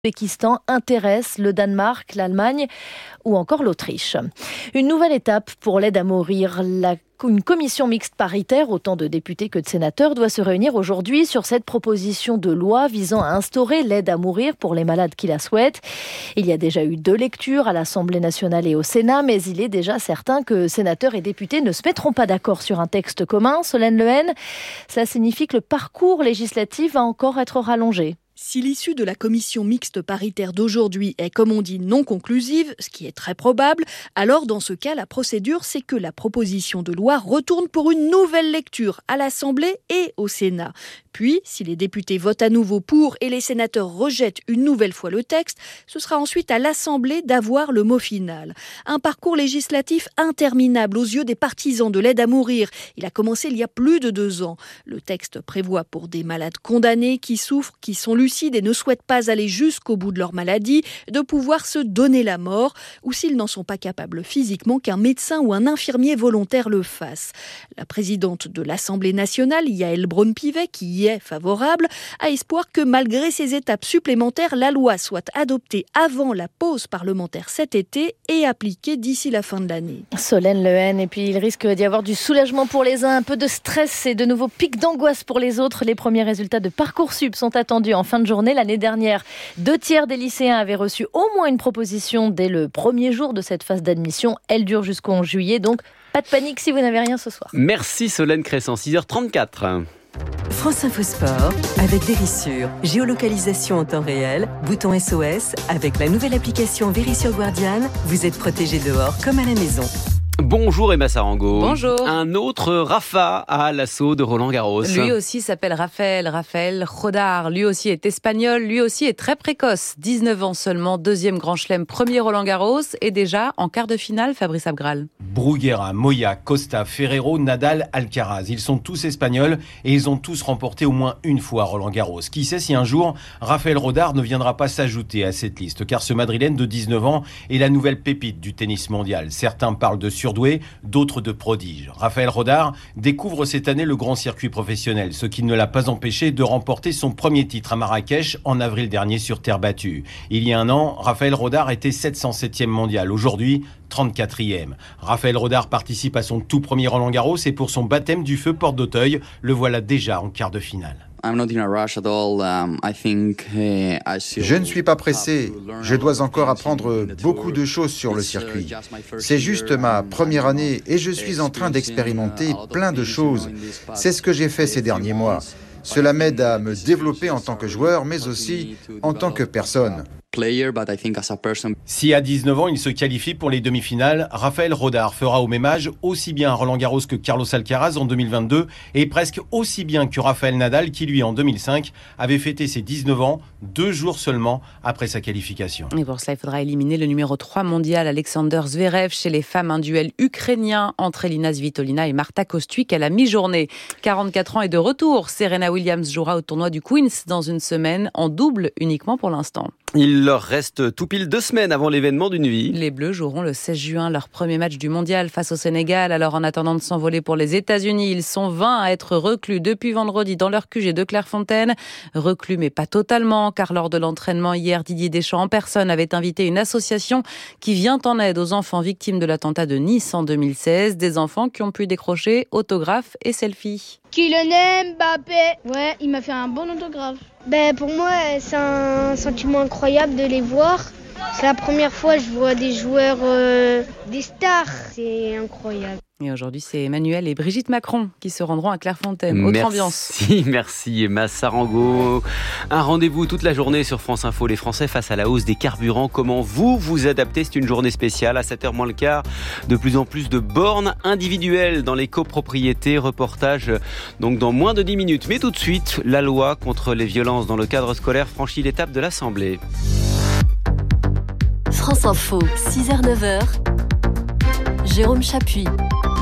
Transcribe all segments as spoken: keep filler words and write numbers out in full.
L'Ouzbékistan intéresse le Danemark, l'Allemagne ou encore l'Autriche. Une nouvelle étape pour l'aide à mourir. La Une commission mixte paritaire, autant de députés que de sénateurs, doit se réunir aujourd'hui sur cette proposition de loi visant à instaurer l'aide à mourir pour les malades qui la souhaitent. Il y a déjà eu deux lectures à l'Assemblée nationale et au Sénat, mais il est déjà certain que sénateurs et députés ne se mettront pas d'accord sur un texte commun. Solène Lehen, cela signifie que le parcours législatif va encore être rallongé. Si l'issue de la commission mixte paritaire d'aujourd'hui est, comme on dit, non conclusive, ce qui est très probable, alors dans ce cas, la procédure, c'est que la proposition de loi retourne pour une nouvelle lecture à l'Assemblée et au Sénat. Puis, si les députés votent à nouveau pour et les sénateurs rejettent une nouvelle fois le texte, ce sera ensuite à l'Assemblée d'avoir le mot final. Un parcours législatif interminable aux yeux des partisans de l'aide à mourir. Il a commencé il y a plus de deux ans. Le texte prévoit pour des malades condamnés qui souffrent, qui sont lucides et ne souhaitent pas aller jusqu'au bout de leur maladie, de pouvoir se donner la mort, ou s'ils n'en sont pas capables physiquement, qu'un médecin ou un infirmier volontaire le fasse. La présidente de l'Assemblée nationale, Yaël Braun-Pivet, qui y est favorable, a espoir que malgré ces étapes supplémentaires, la loi soit adoptée avant la pause parlementaire cet été et appliquée d'ici la fin de l'année. Solène Lehen, et puis il risque d'y avoir du soulagement pour les uns, un peu de stress et de nouveaux pics d'angoisse pour les autres. Les premiers résultats de Parcoursup sont attendus en fin de journée. L'année dernière, deux tiers des lycéens avaient reçu au moins une proposition dès le premier jour de cette phase d'admission. Elle dure jusqu'en juillet, donc pas de panique si vous n'avez rien ce soir. Merci Solène Crescent, six heures trente-quatre. France Info Sport avec Vérissure. Géolocalisation en temps réel, bouton S O S. Avec la nouvelle application Vérissure Guardian, vous êtes protégé dehors comme à la maison. Bonjour Emma Sarango. Bonjour. Un autre Rafa à l'assaut de Roland Garros. Lui aussi s'appelle Raphaël, Raphaël Rodar. Lui aussi est espagnol, lui aussi est très précoce. dix-neuf ans seulement, deuxième Grand Chelem, premier Roland Garros et déjà en quart de finale, Fabrice Abgral. Bruguera, Moya, Costa, Ferrero, Nadal, Alcaraz. Ils sont tous espagnols et ils ont tous remporté au moins une fois Roland Garros. Qui sait si un jour, Raphaël Rodar ne viendra pas s'ajouter à cette liste, car ce Madrilène de dix-neuf ans est la nouvelle pépite du tennis mondial. Certains parlent de surdoué, d'autres de prodige. Raphaël Rodar découvre cette année le grand circuit professionnel, ce qui ne l'a pas empêché de remporter son premier titre à Marrakech en avril dernier sur terre battue. Il y a un an, Raphaël Rodar était sept cent septième mondial. Aujourd'hui, trente-quatrième. Raphaël Rodar participe à son tout premier Roland Garros et pour son baptême du feu porte d'Auteuil, le voilà déjà en quart de finale. Je ne suis pas pressé. Je dois encore apprendre beaucoup de choses sur le circuit. C'est juste ma première année et je suis en train d'expérimenter plein de choses. C'est ce que j'ai fait ces derniers mois. Cela m'aide à me développer en tant que joueur, mais aussi en tant que personne. Si à dix-neuf ans, il se qualifie pour les demi-finales, Raphaël Rodar fera au même âge aussi bien Roland Garros que Carlos Alcaraz en deux mille vingt-deux et presque aussi bien que Raphaël Nadal qui, lui, en deux mille cinq, avait fêté ses dix-neuf ans, deux jours seulement après sa qualification. Et pour cela, il faudra éliminer le numéro trois mondial, Alexander Zverev. Chez les femmes, un duel ukrainien entre Elina Svitolina et Marta Kostyuk à la mi-journée. quarante-quatre ans et de retour, Serena Williams jouera au tournoi du Queens dans une semaine, en double uniquement pour l'instant. Il leur reste tout pile deux semaines avant l'événement d'une vie. Les Bleus joueront le seize juin leur premier match du mondial face au Sénégal. Alors en attendant de s'envoler pour les États-Unis, ils sont vingt à être reclus depuis vendredi dans leur Q G de Clairefontaine. Reclus mais pas totalement, car lors de l'entraînement hier, Didier Deschamps en personne avait invité une association qui vient en aide aux enfants victimes de l'attentat de Nice en deux mille seize. Des enfants qui ont pu décrocher autographes et selfies. Kylian Mbappé. Ouais, il m'a fait un bon autographe. Ben, pour moi, c'est un sentiment incroyable de les voir. C'est la première fois que je vois des joueurs, euh, des stars. C'est incroyable. Et aujourd'hui, c'est Emmanuel et Brigitte Macron qui se rendront à Clairefontaine. Autre merci, ambiance. Merci, merci Emma Sarango. Un rendez-vous toute la journée sur France Info. Les Français face à la hausse des carburants. Comment vous vous adaptez? C'est une journée spéciale. À sept heures moins le quart, de plus en plus de bornes individuelles dans les copropriétés. Reportage donc dans moins de dix minutes. Mais tout de suite, la loi contre les violences dans le cadre scolaire franchit l'étape de l'Assemblée. France Info, six heures neuf heures. Jérôme Chapuis.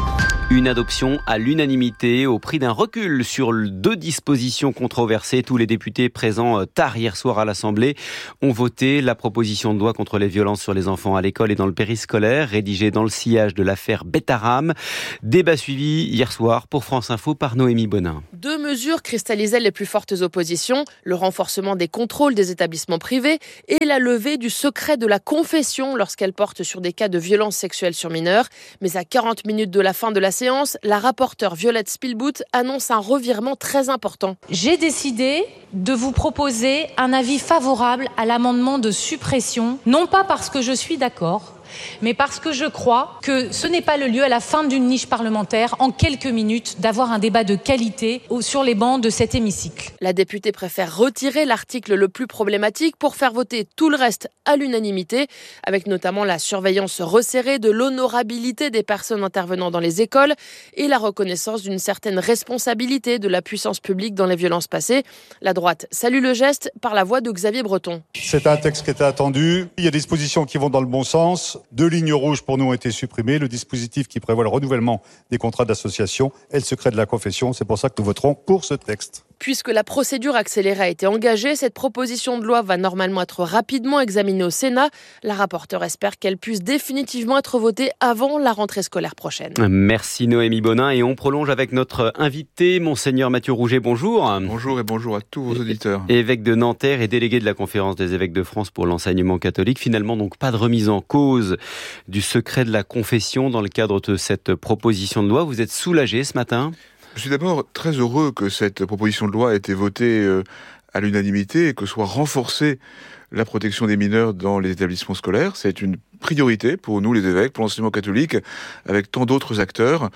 Une adoption à l'unanimité au prix d'un recul sur deux dispositions controversées. Tous les députés présents tard hier soir à l'Assemblée ont voté la proposition de loi contre les violences sur les enfants à l'école et dans le périscolaire, rédigée dans le sillage de l'affaire Betaram. Débat suivi hier soir pour France Info par Noémie Bonin. Deux mesures cristallisaient les plus fortes oppositions, le renforcement des contrôles des établissements privés et la levée du secret de la confession lorsqu'elle porte sur des cas de violences sexuelles sur mineurs. Mais à quarante minutes de la fin de la séance, la rapporteure Violette Spilbout annonce un revirement très important. J'ai décidé de vous proposer un avis favorable à l'amendement de suppression, non pas parce que je suis d'accord, mais parce que je crois que ce n'est pas le lieu, à la fin d'une niche parlementaire, en quelques minutes, d'avoir un débat de qualité sur les bancs de cet hémicycle. La députée préfère retirer l'article le plus problématique pour faire voter tout le reste à l'unanimité, avec notamment la surveillance resserrée de l'honorabilité des personnes intervenant dans les écoles et la reconnaissance d'une certaine responsabilité de la puissance publique dans les violences passées. La droite salue le geste par la voix de Xavier Breton. C'est un texte qui était attendu. Il y a des dispositions qui vont dans le bon sens. Deux lignes rouges pour nous ont été supprimées. Le dispositif qui prévoit le renouvellement des contrats d'association et le secret de la confession. C'est pour ça que nous voterons pour ce texte. Puisque la procédure accélérée a été engagée, cette proposition de loi va normalement être rapidement examinée au Sénat. La rapporteure espère qu'elle puisse définitivement être votée avant la rentrée scolaire prochaine. Merci Noémie Bonin. Et on prolonge avec notre invité, Monseigneur Mathieu Rouget. Bonjour. Bonjour et bonjour à tous vos auditeurs. Évêque de Nanterre et délégué de la Conférence des évêques de France pour l'enseignement catholique. Finalement, donc pas de remise en cause du secret de la confession dans le cadre de cette proposition de loi. Vous êtes soulagé ce matin ? Je suis d'abord très heureux que cette proposition de loi ait été votée à l'unanimité et que soit renforcée la protection des mineurs dans les établissements scolaires. C'est une priorité pour nous les évêques, pour l'enseignement catholique, avec tant d'autres acteurs,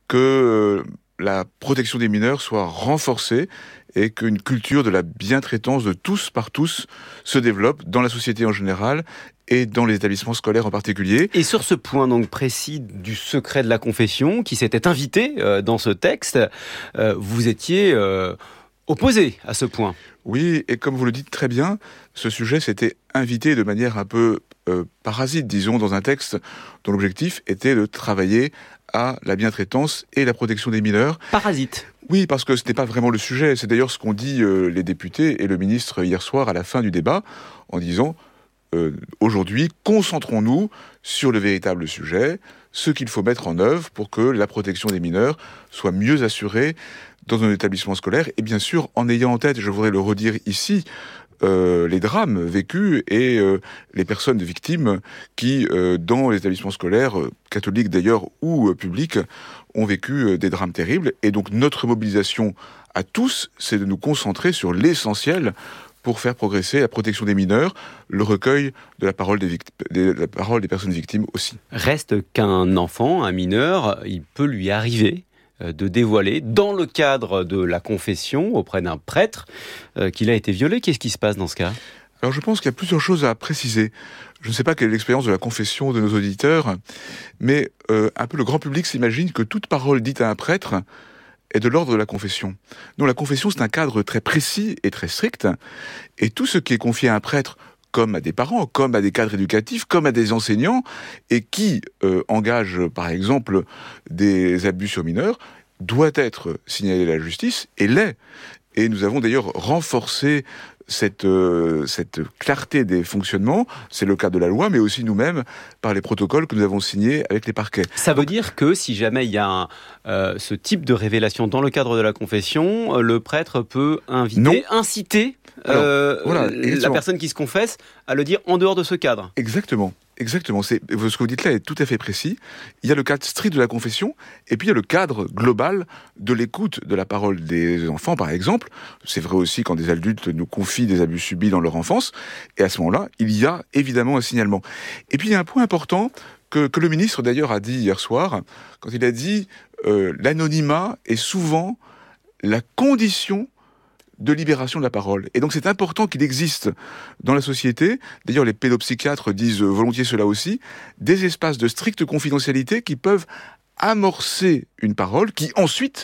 que la protection des mineurs soit renforcée et qu'une culture de la bientraitance de tous par tous se développe dans la société en général et dans les établissements scolaires en particulier. Et sur ce point donc précis du secret de la confession, qui s'était invité euh, dans ce texte, euh, vous étiez euh, opposé à ce point. Oui, et comme vous le dites très bien, ce sujet s'était invité de manière un peu euh, parasite, disons, dans un texte dont l'objectif était de travailler à la bientraitance et la protection des mineurs. Parasite. Oui, parce que ce n'est pas vraiment le sujet. C'est d'ailleurs ce qu'ont dit euh, les députés et le ministre hier soir à la fin du débat, en disant euh, « Aujourd'hui, concentrons-nous sur le véritable sujet, ce qu'il faut mettre en œuvre pour que la protection des mineurs soit mieux assurée dans un établissement scolaire. » Et bien sûr, en ayant en tête, je voudrais le redire ici, Euh, les drames vécus et euh, les personnes victimes qui, euh, dans les établissements scolaires, euh, catholiques d'ailleurs ou euh, publics, ont vécu euh, des drames terribles. Et donc notre mobilisation à tous, c'est de nous concentrer sur l'essentiel pour faire progresser la protection des mineurs, le recueil de la parole des, vict- de la parole des personnes victimes aussi. Reste qu'un enfant, un mineur, il peut lui arriver de dévoiler, dans le cadre de la confession auprès d'un prêtre, euh, qu'il a été violé. Qu'est-ce qui se passe dans ce cas ? Alors je pense qu'il y a plusieurs choses à préciser. Je ne sais pas quelle est l'expérience de la confession de nos auditeurs, mais euh, un peu le grand public s'imagine que toute parole dite à un prêtre est de l'ordre de la confession. Non, la confession, c'est un cadre très précis et très strict, et tout ce qui est confié à un prêtre, comme à des parents, comme à des cadres éducatifs, comme à des enseignants, et qui euh, engage, par exemple, des abus sur mineurs, doit être signalé à la justice, et l'est. Et nous avons d'ailleurs renforcé cette, euh, cette clarté des fonctionnements, c'est le cas de la loi, mais aussi nous-mêmes, par les protocoles que nous avons signés avec les parquets. Ça veut dire que si jamais il y a un, euh, ce type de révélation dans le cadre de la confession, le prêtre peut inviter, non. inciter Alors, euh, voilà, la personne qui se confesse à le dire en dehors de ce cadre. Exactement. Exactement, c'est, ce que vous dites là est tout à fait précis. Il y a le cadre strict de la confession, et puis il y a le cadre global de l'écoute de la parole des enfants, par exemple. C'est vrai aussi quand des adultes nous confient des abus subis dans leur enfance, et à ce moment-là, il y a évidemment un signalement. Et puis il y a un point important que, que le ministre d'ailleurs a dit hier soir, quand il a dit euh, l'anonymat est souvent la condition de libération de la parole. Et donc c'est important qu'il existe dans la société, d'ailleurs les pédopsychiatres disent volontiers cela aussi, des espaces de stricte confidentialité qui peuvent amorcer une parole qui ensuite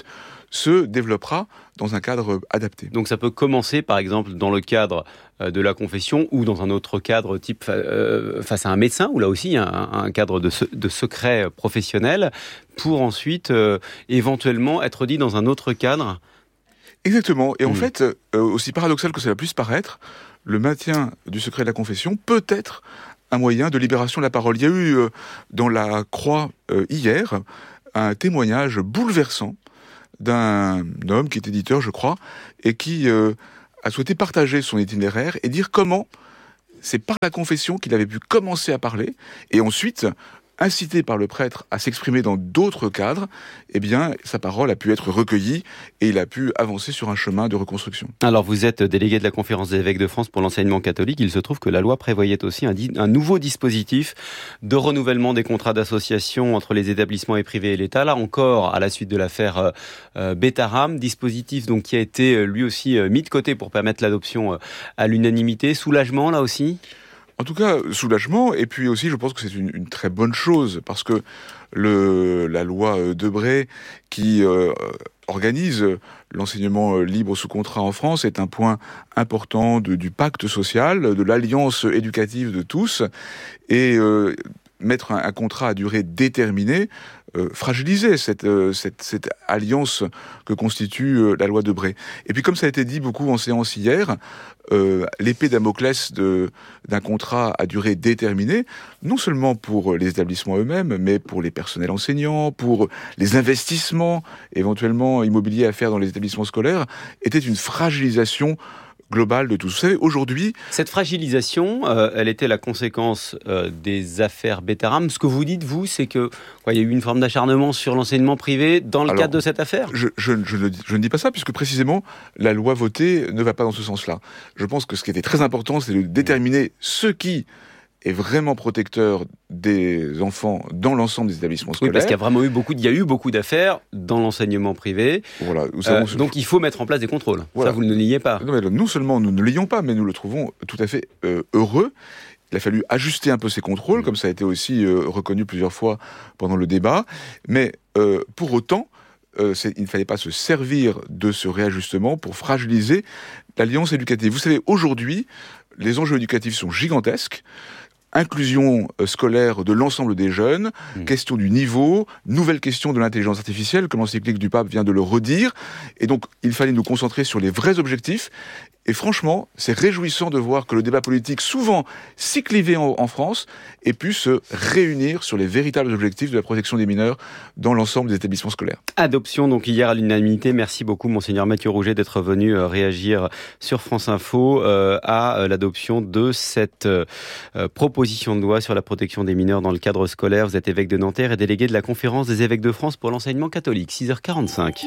se développera dans un cadre adapté. Donc ça peut commencer par exemple dans le cadre de la confession ou dans un autre cadre type euh, face à un médecin, où là aussi il y a un, un cadre de, de secret professionnel, pour ensuite euh, éventuellement être dit dans un autre cadre. Exactement. Et mmh. en fait, euh, aussi paradoxal que cela puisse paraître, le maintien du secret de la confession peut être un moyen de libération de la parole. Il y a eu euh, dans la Croix euh, hier un témoignage bouleversant d'un homme qui est éditeur, je crois, et qui euh, a souhaité partager son itinéraire et dire comment c'est par la confession qu'il avait pu commencer à parler, et ensuite, incité par le prêtre à s'exprimer dans d'autres cadres, eh bien, sa parole a pu être recueillie et il a pu avancer sur un chemin de reconstruction. Alors, vous êtes délégué de la Conférence des évêques de France pour l'enseignement catholique. Il se trouve que la loi prévoyait aussi un, di- un nouveau dispositif de renouvellement des contrats d'association entre les établissements et privés et l'État. Là encore, à la suite de l'affaire euh, Betaram, dispositif donc qui a été lui aussi mis de côté pour permettre l'adoption euh, à l'unanimité. Soulagement, là aussi ? En tout cas, soulagement, et puis aussi, je pense que c'est une, une très bonne chose, parce que le, la loi Debré, qui euh, organise l'enseignement libre sous contrat en France, est un point important de, du pacte social, de l'alliance éducative de tous, et euh, mettre un, un contrat à durée déterminée, euh, fragiliser cette, euh, cette, cette alliance que constitue euh, la loi Debré. Et puis, comme ça a été dit beaucoup en séance hier, euh, l'épée Damoclès de, d'un contrat à durée déterminée, non seulement pour les établissements eux-mêmes, mais pour les personnels enseignants, pour les investissements éventuellement immobiliers à faire dans les établissements scolaires, était une fragilisation globale de tout. Vous savez, aujourd'hui... Cette fragilisation, euh, elle était la conséquence euh, des affaires Betaram. Ce que vous dites, vous, c'est que quoi, il y a eu une forme d'acharnement sur l'enseignement privé dans le Alors, cadre de cette affaire je, je, je, ne, je ne dis pas ça, puisque précisément, la loi votée ne va pas dans ce sens-là. Je pense que ce qui était très important, c'est de déterminer ce qui est vraiment protecteur des enfants dans l'ensemble des établissements scolaires. Oui, parce qu'il y a vraiment eu beaucoup, il y a eu beaucoup d'affaires dans l'enseignement privé. Voilà. Euh, donc il faut mettre en place des contrôles. Voilà. Ça, vous ne le niez pas. Non, mais non seulement nous ne le nions pas, mais nous le trouvons tout à fait euh, heureux. Il a fallu ajuster un peu ces contrôles, comme ça a été aussi euh, reconnu plusieurs fois pendant le débat. Mais euh, pour autant, euh, c'est, il ne fallait pas se servir de ce réajustement pour fragiliser l'alliance éducative. Vous savez, aujourd'hui, les enjeux éducatifs sont gigantesques. Inclusion scolaire de l'ensemble des jeunes, mmh. question du niveau, nouvelle question de l'intelligence artificielle, comme l'encyclique du pape vient de le redire. Et donc, il fallait nous concentrer sur les vrais objectifs. Et franchement, c'est réjouissant de voir que le débat politique, souvent si clivé en, en France, ait pu se réunir sur les véritables objectifs de la protection des mineurs dans l'ensemble des établissements scolaires. Adoption donc hier à l'unanimité. Merci beaucoup, Monseigneur Mathieu Rouget, d'être venu euh, réagir sur France Info euh, à euh, l'adoption de cette euh, proposition de loi sur la protection des mineurs dans le cadre scolaire. Vous êtes évêque de Nanterre et délégué de la Conférence des évêques de France pour l'enseignement catholique. six heures quarante-cinq.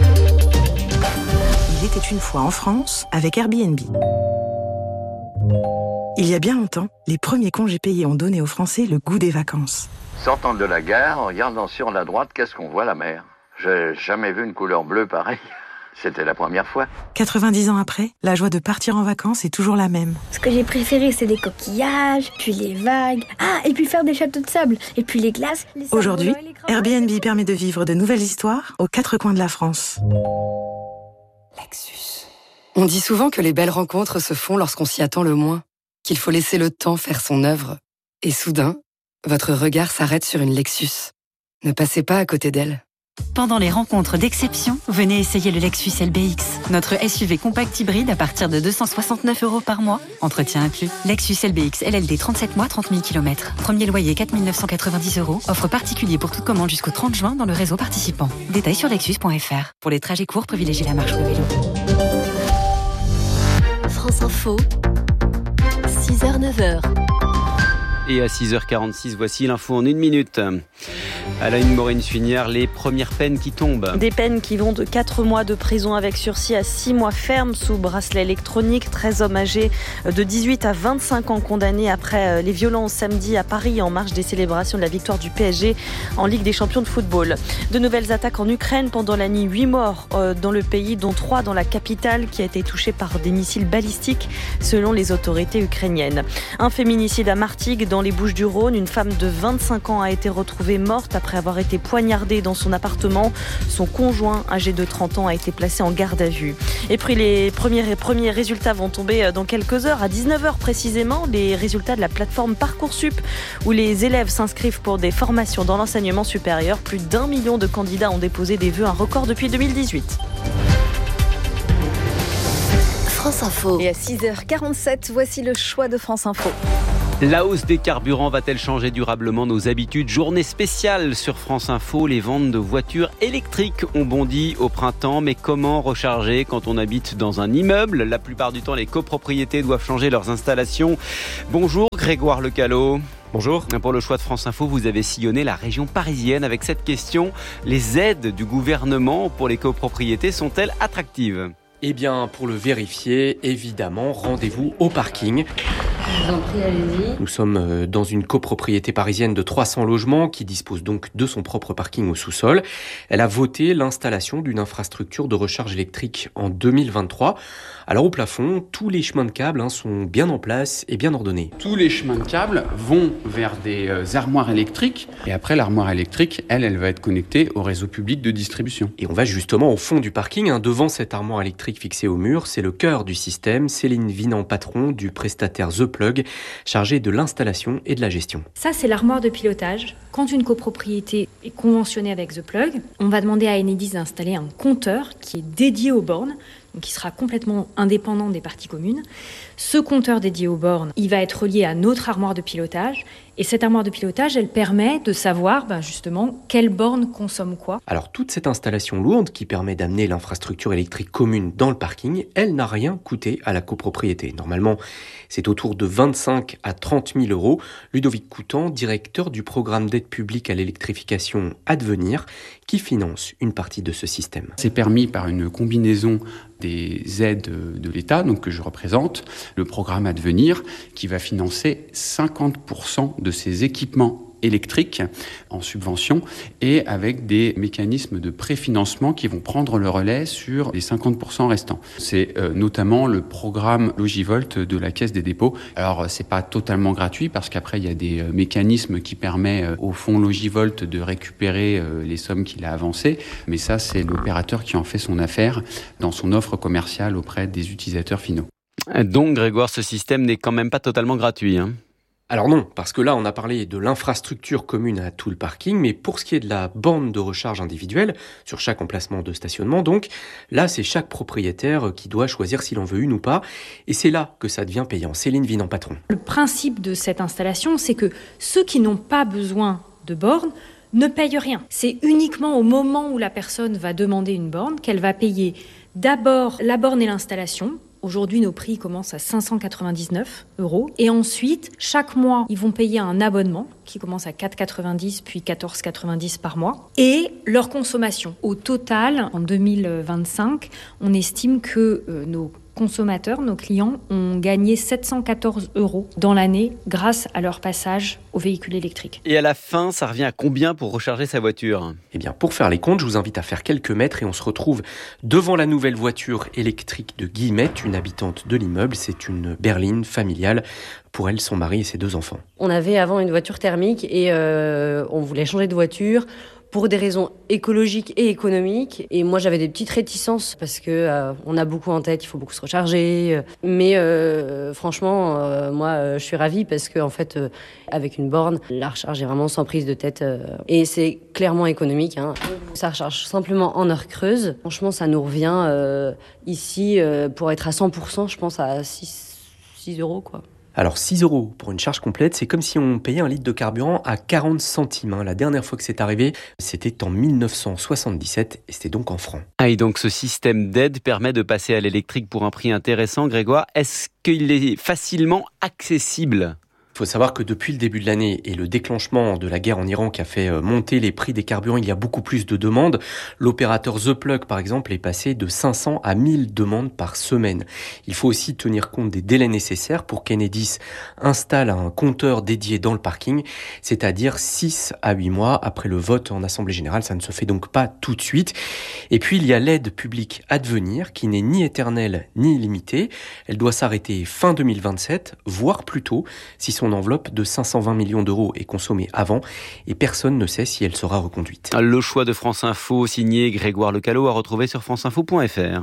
Il était une fois en France avec Airbnb. Il y a bien longtemps, les premiers congés payés ont donné aux Français le goût des vacances. Sortant de la gare, en regardant sur la droite, qu'est-ce qu'on voit? La mer. J'ai jamais vu une couleur bleue pareille. C'était la première fois. quatre-vingt-dix ans après, la joie de partir en vacances est toujours la même. Ce que j'ai préféré, c'est les coquillages, puis les vagues. Ah, et puis faire des châteaux de sable, et puis les glaces. Les Aujourd'hui, les Airbnb permet de vivre de nouvelles histoires aux quatre coins de la France. Lexus. On dit souvent que les belles rencontres se font lorsqu'on s'y attend le moins, qu'il faut laisser le temps faire son œuvre. Et soudain, votre regard s'arrête sur une Lexus. Ne passez pas à côté d'elle. Pendant les rencontres d'exception, venez essayer le Lexus L B X, notre S U V compact hybride à partir de deux cent soixante-neuf euros par mois, entretien inclus. Lexus L B X L L D trente-sept mois, trente mille kilomètres. Premier loyer quatre mille neuf cent quatre-vingt-dix euros. Offre particulier pour toute commande jusqu'au trente juin dans le réseau participant. Détails sur lexus point f r. Pour les trajets courts, privilégiez la marche ou le vélo. France Info, six heures neuf heures. Et à six heures quarante-six, voici l'info en une minute. À la une, Maureen Suignard, les premières peines qui tombent. Des peines qui vont de quatre mois de prison avec sursis à six mois ferme sous bracelet électronique. treize hommes âgés de dix-huit à vingt-cinq ans condamnés après les violences samedi à Paris en marge des célébrations de la victoire du P S G en Ligue des champions de football. De nouvelles attaques en Ukraine pendant la nuit. huit morts dans le pays, dont trois dans la capitale qui a été touchée par des missiles balistiques selon les autorités ukrainiennes. Un féminicide à Martigues dans les Bouches-du-Rhône. Une femme de vingt-cinq ans a été retrouvée morte après avoir été poignardé dans son appartement. Son conjoint, âgé de trente ans, a été placé en garde à vue. Et puis les premiers, premiers résultats vont tomber dans quelques heures, à dix-neuf heures précisément, les résultats de la plateforme Parcoursup, où les élèves s'inscrivent pour des formations dans l'enseignement supérieur. Plus d'un million de candidats ont déposé des vœux, un record depuis deux mille dix-huit. France Info. Et à six heures quarante-sept, voici le choix de France Info. La hausse des carburants va-t-elle changer durablement nos habitudes ? Journée spéciale sur France Info. Les ventes de voitures électriques ont bondi au printemps. Mais comment recharger quand on habite dans un immeuble ? La plupart du temps, les copropriétés doivent changer leurs installations. Bonjour Grégoire Lecalot. Bonjour. Pour le choix de France Info, vous avez sillonné la région parisienne avec cette question. Les aides du gouvernement pour les copropriétés sont-elles attractives ? Eh bien, pour le vérifier, évidemment, rendez-vous au parking. Je vous en prie, allez-y. Nous sommes dans une copropriété parisienne de trois cents logements qui dispose donc de son propre parking au sous-sol. Elle a voté l'installation d'une infrastructure de recharge électrique en deux mille vingt-trois. Alors au plafond, tous les chemins de câbles hein, sont bien en place et bien ordonnés. Tous les chemins de câbles vont vers des euh, armoires électriques. Et après, l'armoire électrique, elle, elle va être connectée au réseau public de distribution. Et on va justement au fond du parking, hein, devant cette armoire électrique fixée au mur. C'est le cœur du système. Céline Vinan, patron du prestataire The Plug, chargé de l'installation et de la gestion. Ça, c'est l'armoire de pilotage. Quand une copropriété est conventionnée avec The Plug, on va demander à Enedis d'installer un compteur qui est dédié aux bornes, donc qui sera complètement indépendant des parties communes. Ce compteur dédié aux bornes, il va être relié à notre armoire de pilotage. Et cette armoire de pilotage, elle permet de savoir ben justement quelle borne consomme quoi. Alors toute cette installation lourde qui permet d'amener l'infrastructure électrique commune dans le parking, elle n'a rien coûté à la copropriété. Normalement, c'est autour de vingt-cinq à trente mille euros. Ludovic Coutan, directeur du programme d'aide publique à l'électrification Advenir, qui finance une partie de ce système. C'est permis par une combinaison des aides de l'État, donc que je représente, le programme Advenir, qui va financer cinquante pour cent de ces équipements électriques en subvention et avec des mécanismes de préfinancement qui vont prendre le relais sur les cinquante pour cent restants. C'est euh, notamment le programme Logivolt de la Caisse des dépôts. Alors c'est pas totalement gratuit parce qu'après il y a des euh, mécanismes qui permettent euh, au fonds Logivolt de récupérer euh, les sommes qu'il a avancées, mais ça c'est l'opérateur qui en fait son affaire dans son offre commerciale auprès des utilisateurs finaux. Donc Grégoire, ce système n'est quand même pas totalement gratuit, hein ? Alors non, parce que là, on a parlé de l'infrastructure commune à tout le parking, mais pour ce qui est de la borne de recharge individuelle, sur chaque emplacement de stationnement, donc, là, c'est chaque propriétaire qui doit choisir s'il en veut une ou pas, et c'est là que ça devient payant. Céline Vinan, patron. Le principe de cette installation, c'est que ceux qui n'ont pas besoin de borne ne payent rien. C'est uniquement au moment où la personne va demander une borne qu'elle va payer d'abord la borne et l'installation. Aujourd'hui, nos prix commencent à cinq cent quatre-vingt-dix-neuf euros. Et ensuite, chaque mois, ils vont payer un abonnement qui commence à quatre euros quatre-vingt-dix puis quatorze euros quatre-vingt-dix par mois. Et leur consommation. Au total, en deux mille vingt-cinq, on estime que euh, nos consommateurs, nos clients, ont gagné sept cent quatorze euros dans l'année grâce à leur passage au véhicule électrique. Et à la fin, ça revient à combien pour recharger sa voiture ? Eh bien, pour faire les comptes, je vous invite à faire quelques mètres et on se retrouve devant la nouvelle voiture électrique de Guillemette, une habitante de l'immeuble. C'est une berline familiale. Pour elle, son mari et ses deux enfants. On avait avant une voiture thermique et euh, on voulait changer de voiture pour des raisons écologiques et économiques. Et moi, j'avais des petites réticences parce que euh, on a beaucoup en tête, il faut beaucoup se recharger. Mais euh, franchement, euh, moi, euh, je suis ravie parce que en fait, euh, avec une borne, la recharge est vraiment sans prise de tête euh, et c'est clairement économique. Hein. Ça recharge simplement en heure creuse. Franchement, ça nous revient euh, ici euh, pour être à cent pour cent, je pense à six euros quoi. Alors six euros pour une charge complète, c'est comme si on payait un litre de carburant à quarante centimes. Hein. La dernière fois que c'est arrivé, c'était en mille neuf cent soixante-dix-sept et c'était donc en francs. Ah, et donc ce système d'aide permet de passer à l'électrique pour un prix intéressant. Grégoire, est-ce qu'il est facilement accessible ? Il faut savoir que depuis le début de l'année et le déclenchement de la guerre en Iran qui a fait monter les prix des carburants, il y a beaucoup plus de demandes. L'opérateur The Plug, par exemple, est passé de cinq cents à mille demandes par semaine. Il faut aussi tenir compte des délais nécessaires pour qu'Enedis installe un compteur dédié dans le parking, c'est-à-dire six à huit mois après le vote en Assemblée Générale. Ça ne se fait donc pas tout de suite. Et puis, il y a l'aide publique Advenir qui n'est ni éternelle ni illimitée. Elle doit s'arrêter fin deux mille vingt-sept, voire plus tôt, si son son enveloppe de cinq cent vingt millions d'euros est consommée avant et personne ne sait si elle sera reconduite. Le choix de France Info, signé Grégoire Lecallot, à retrouver sur franceinfo point f r.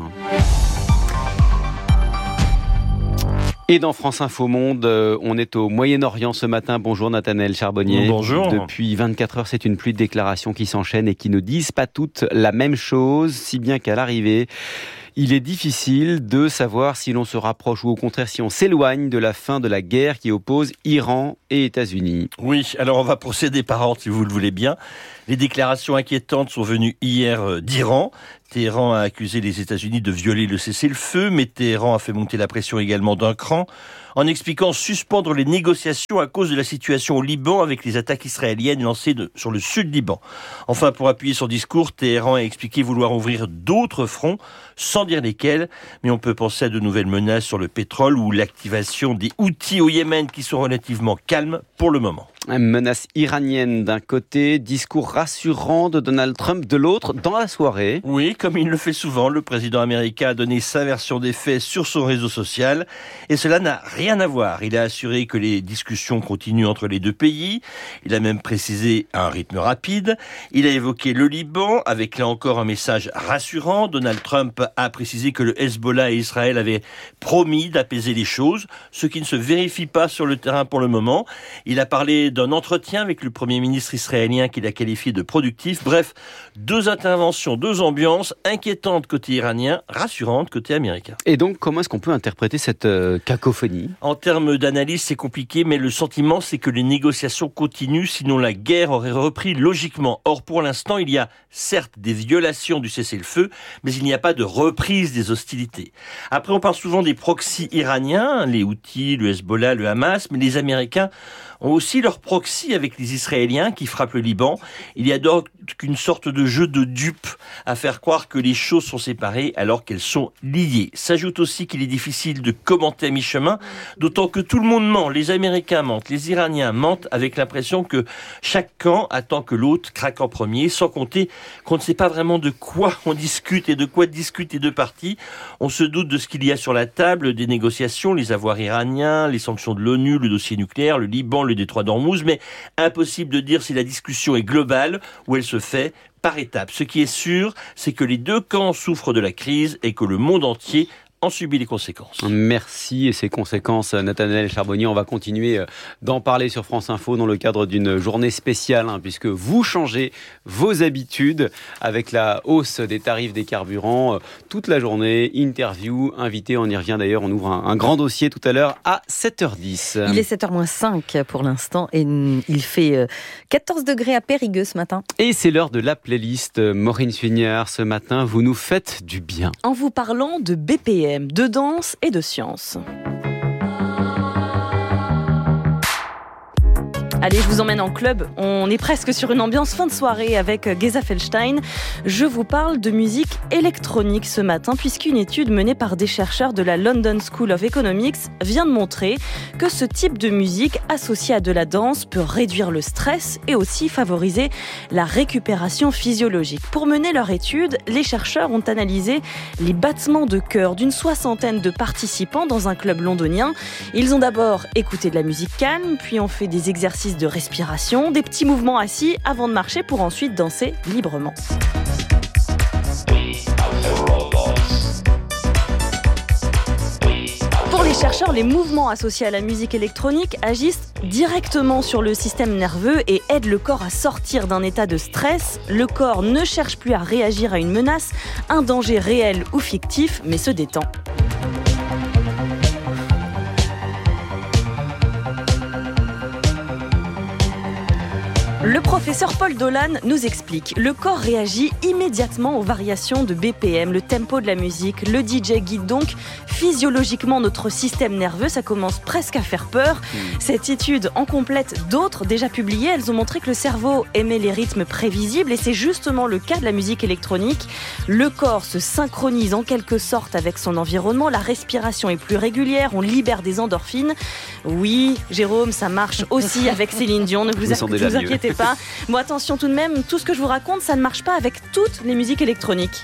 Et dans France Info Monde, on est au Moyen-Orient ce matin. Bonjour Nathanaël Charbonnier. Bonjour. Depuis vingt-quatre heures, c'est une pluie de déclarations qui s'enchaînent et qui ne disent pas toutes la même chose, si bien qu'à l'arrivée, il est difficile de savoir si l'on se rapproche ou au contraire si on s'éloigne de la fin de la guerre qui oppose Iran et États-Unis. Oui, alors on va procéder par ordre si vous le voulez bien. Les déclarations inquiétantes sont venues hier d'Iran. Téhéran a accusé les États-Unis de violer le cessez-le-feu, mais Téhéran a fait monter la pression également d'un cran en expliquant suspendre les négociations à cause de la situation au Liban avec les attaques israéliennes lancées de, sur le sud Liban. Enfin, pour appuyer son discours, Téhéran a expliqué vouloir ouvrir d'autres fronts, sans dire lesquels, mais on peut penser à de nouvelles menaces sur le pétrole ou l'activation des Houthis au Yémen qui sont relativement calmes pour le moment. Menace iranienne d'un côté, discours rassurant de Donald Trump de l'autre dans la soirée. Oui, comme il le fait souvent, le président américain a donné sa version des faits sur son réseau social et cela n'a rien à voir. Il a assuré que les discussions continuent entre les deux pays. Il a même précisé un rythme rapide. Il a évoqué le Liban avec là encore un message rassurant. Donald Trump a précisé que le Hezbollah et Israël avaient promis d'apaiser les choses, ce qui ne se vérifie pas sur le terrain pour le moment. Il a parlé d'un entretien avec le Premier ministre israélien qu'il a qualifié de productif. Bref, deux interventions, deux ambiances inquiétantes côté iranien, rassurantes côté américain. Et donc, comment est-ce qu'on peut interpréter cette euh, cacophonie ? En termes d'analyse, c'est compliqué, mais le sentiment, c'est que les négociations continuent, sinon la guerre aurait repris logiquement. Or, pour l'instant, il y a certes des violations du cessez-le-feu, mais il n'y a pas de reprise des hostilités. Après, on parle souvent des proxys iraniens, les Houthis, le Hezbollah, le Hamas, mais les Américains ont aussi leur proxy avec les Israéliens qui frappent le Liban. Il y a donc une sorte de jeu de dupes à faire croire que les choses sont séparées alors qu'elles sont liées. S'ajoute aussi qu'il est difficile de commenter à mi-chemin, d'autant que tout le monde ment. Les Américains mentent, les Iraniens mentent avec l'impression que chaque camp attend que l'autre craque en premier, sans compter qu'on ne sait pas vraiment de quoi on discute et de quoi discutent les deux parties. On se doute de ce qu'il y a sur la table des négociations, les avoirs iraniens, les sanctions de l'ONU, le dossier nucléaire, le Liban, le détroit d'Ormuz, mais impossible de dire si la discussion est globale ou elle se fait par étapes. Ce qui est sûr, c'est que les deux camps souffrent de la crise et que le monde entier en subit les conséquences. Merci. Et ces conséquences, Nathanaël Charbonnier, on va continuer d'en parler sur France Info dans le cadre d'une journée spéciale, hein, puisque vous changez vos habitudes avec la hausse des tarifs des carburants. Toute la journée, interview, invité, on y revient d'ailleurs, on ouvre un, un grand dossier tout à l'heure à sept heures dix. Il est sept heures moins cinq pour l'instant et il fait quatorze degrés à Périgueux ce matin. Et c'est l'heure de la playlist. Maureen Suignard, ce matin, vous nous faites du bien. En vous parlant de B P M, de danse et de science. Allez, je vous emmène en club. On est presque sur une ambiance fin de soirée avec Geza Feldstein. Je vous parle de musique électronique ce matin, puisqu'une étude menée par des chercheurs de la London School of Economics vient de montrer que ce type de musique associée à de la danse peut réduire le stress et aussi favoriser la récupération physiologique. Pour mener leur étude, les chercheurs ont analysé les battements de cœur d'une soixantaine de participants dans un club londonien. Ils ont d'abord écouté de la musique calme, puis ont fait des exercices de respiration, des petits mouvements assis avant de marcher pour ensuite danser librement. Pour les chercheurs, les mouvements associés à la musique électronique agissent directement sur le système nerveux et aident le corps à sortir d'un état de stress. Le corps ne cherche plus à réagir à une menace, un danger réel ou fictif, mais se détend. Le professeur Paul Dolan nous explique. Le corps réagit immédiatement aux variations de B P M, le tempo de la musique. Le D J guide donc physiologiquement notre système nerveux. Ça commence presque à faire peur. Cette étude en complète d'autres déjà publiées. Elles ont montré que le cerveau aimait les rythmes prévisibles et c'est justement le cas de la musique électronique. Le corps se synchronise en quelque sorte avec son environnement. La respiration est plus régulière. On libère des endorphines. Oui, Jérôme, ça marche aussi avec Céline Dion. Ne vous, a- vous inquiétez pas. Bon, attention tout de même, tout ce que je vous raconte, ça ne marche pas avec toutes les musiques électroniques.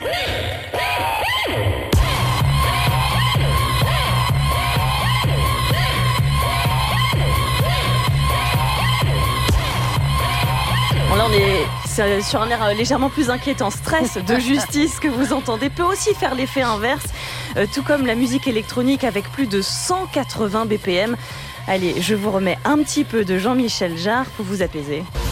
Bon là on est sur un air légèrement plus inquiétant. Stress de justice que vous entendez peut aussi faire l'effet inverse, euh, tout comme la musique électronique avec plus de cent quatre-vingts B P M. Allez, je vous remets un petit peu de Jean-Michel Jarre pour vous apaiser.